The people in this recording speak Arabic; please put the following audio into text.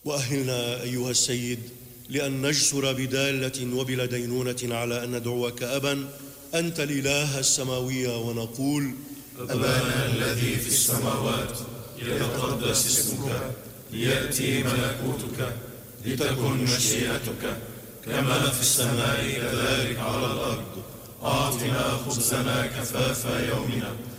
وأهلنا أيها السيد لأن نجسر بدالة وبلا دينونة على أن ندعوك أبا أنت الإله السماوي ونقول: أبانا الذي في السماوات، يتقدس اسمك، ليأتي ملكوتك، لتكن مشيئتك كما في السماء كذلك على الأرض. أعطنا خبزنا كفاف يومنا،